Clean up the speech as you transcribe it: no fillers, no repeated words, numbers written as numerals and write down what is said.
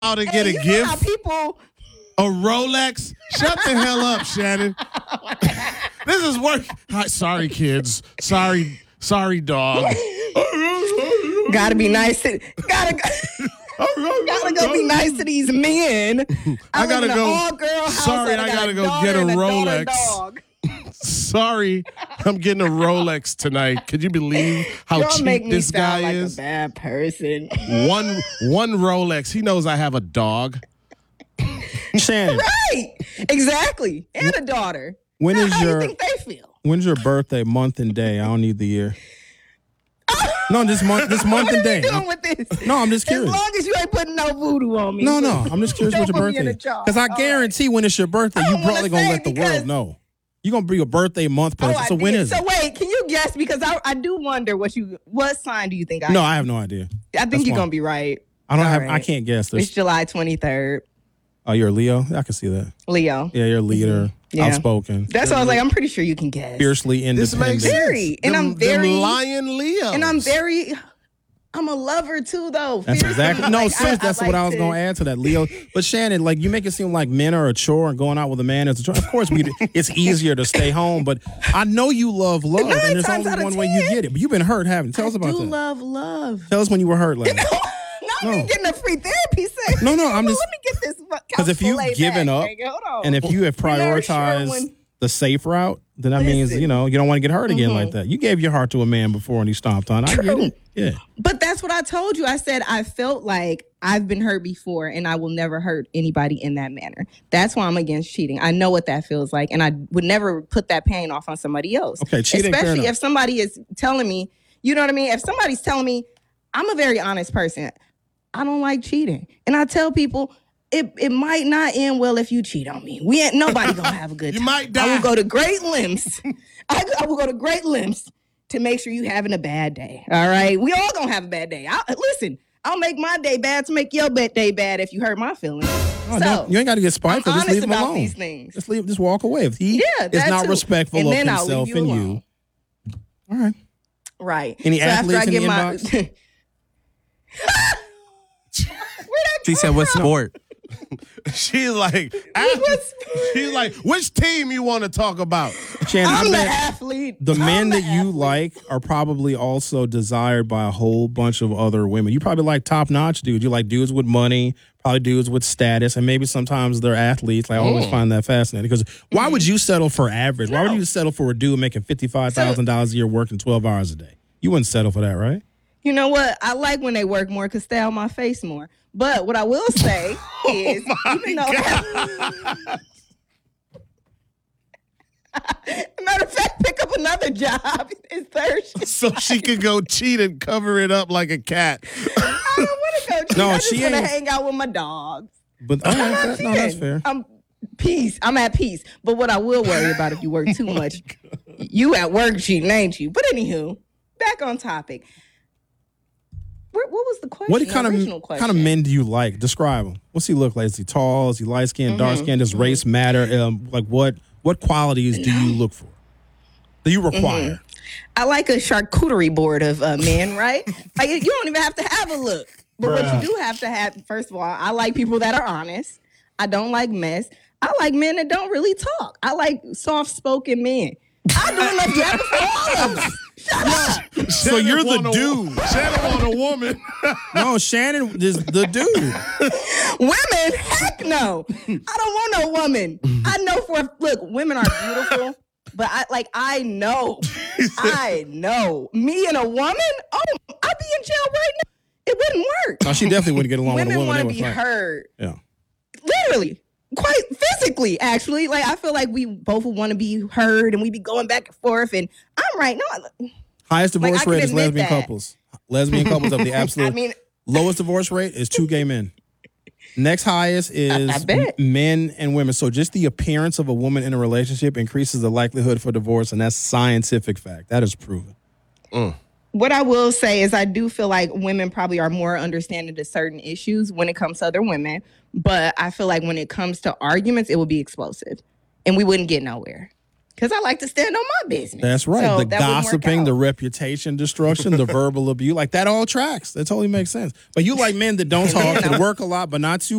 out and get a You know gift? how people. A Rolex? Shut the hell up, Shannon. This is work. Hi, sorry, kids. Sorry, dog. Gotta be nice to gotta go be nice to these men. I gotta live in go. an all-girl house Sorry, and I gotta go daughter get a and Rolex. dog. Sorry, I'm getting a Rolex tonight. Could you believe how Y'all cheap make me this sound guy like is? a bad person. One Rolex. He knows I have a dog. Shannon, Right. Exactly. And a daughter. when Now, is how do you your think they feel? when's your birthday, month and day? I don't need the year. No, this month What and are day. we doing with this? No, I'm just As curious. long as you ain't putting no voodoo on me. No, I'm just curious Don't what your put me in birthday a is. jar. Because I All guarantee when it's your birthday, I you don't wanna probably gonna say let the because- world know. You're gonna be a birthday month person. I So when did. is So it? wait, can you guess? Because I do wonder what sign do you think I No, am? I have no idea. I think That's you're fine. gonna be right. I don't All have. right. I can't guess It's this. July 23rd. Oh, you're a Leo. I can see that. Leo. Yeah, you're a leader, Yeah. outspoken, That's why I was like, I'm pretty sure you can guess. fiercely This independent. makes sense. Very. And I'm very- them lion Leos. And I'm a lover too, though. That's Fiercely. exactly no. Like, Seriously, that's what I was going to add to that, Leo. But Shannon, like you make it seem like men are a chore and going out with a man is a chore. Of course, it's easier to stay home. But I know you love, and there's times only out of one way you 10. get it. But you've been hurt, haven't you? Tell us about I do that. love. Tell us when you were hurt, like. Not me getting a free therapy session. No, I'm just- Let me get this. Because if you've given up, hold on. and if you have You're never sure prioritized when- the safe route, then that means Listen. you don't want to get hurt again like that. You gave your heart to a man before and he stomped on. I get it. Yeah. But that's what I told you. I said I felt like I've been hurt before and I will never hurt anybody in that manner. That's why I'm against cheating. I know what that feels like and I would never put that pain off on somebody else. Okay, cheating, fair especially enough. if somebody is telling me, you know what I mean? If somebody's telling me, I'm a very honest person. I don't like cheating. And I tell people, it might not end well if you cheat on me. Nobody gonna have a good time. You might die. I will go to great lengths. I will go to great lengths to make sure you having a bad day. All right, we all gonna have a bad day. Listen, I'll make my day bad to make your day bad if you hurt my feelings. You ain't got to get spiteful. I'm Just leave honest him about alone. these things. Just walk away. If he is that not too. respectful And of then I'll himself leave you and alone. you, all right. Right. Any athletes in the inbox? She said, "What sport?" She's like, which team you want to talk about? Shannon, I I'm the bet athlete. the men I'm the that you athlete. like are probably also desired by a whole bunch of other women. You probably like top-notch dudes. You like dudes with money, probably dudes with status, and maybe sometimes they're athletes. Like, I always find that fascinating. Because why would you settle for average? Why would you settle for a dude making $55,000 a year working 12 hours a day? You wouldn't settle for that, right? You know what? I like when they work more because stay on my face more. But what I will say is, even though matter of fact, pick up another job. It's Thursday. So she could go cheat and cover it up like a cat. I don't want to go cheat. No, I just she want to ain't- hang out with my dogs. But all right, no, that's fair. I'm at peace. But what I will worry about if you work too much, you at work cheating, ain't you? But anywho, back on topic. What was the question? What The original kind question? of men do you like? Describe him. What's he look like? Is he tall? Is he light skinned, dark skinned? Does race matter? Like what qualities do you look for? Do you require? I like a charcuterie board of men, right? Like, you don't even have to have a look. But what you do have to have, first of all, I like people that are honest. I don't like mess. I like men that don't really talk. I like soft-spoken men. I do enough yapping for all of them. Shut up. So you're the Shannon dude. Shannon want a woman. No, Shannon is the dude. Women? Heck no. I don't want no woman. I know look, women are beautiful, but I know. Me and a woman? Oh, I'd be in jail right now. It wouldn't work. No, she definitely wouldn't get along with a Women woman. want to be heard. Yeah. Literally. Quite physically, actually. Like, I feel like we both would want to be heard and we be going back and forth. And I'm right. No, Highest divorce I can rate is admit lesbian that. couples. Lesbian couples have the absolute I mean, lowest divorce rate is 2 gay men. Next highest is I bet. men and women. So just the appearance of a woman in a relationship increases the likelihood for divorce, and that's scientific fact. That is proven. what I will say is I do feel like women probably are more understanding to certain issues when it comes to other women. But I feel like when it comes to arguments, it would be explosive. And we wouldn't get nowhere. Because I like to stand on my business. That's right. So The that wouldn't work gossiping, out. the reputation destruction, the verbal abuse, like that all tracks. That totally makes sense. But you like men that don't talk, that work a lot, but not too